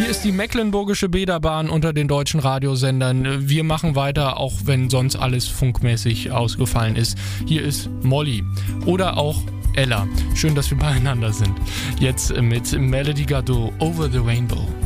Hier ist die Mecklenburgische Bäderbahn unter den deutschen Radiosendern. Wir machen weiter, auch wenn sonst alles funkmäßig ausgefallen ist. Hier ist Molly oder auch Ella. Schön, dass wir beieinander sind. Jetzt mit Melody Gardot, Over the Rainbow.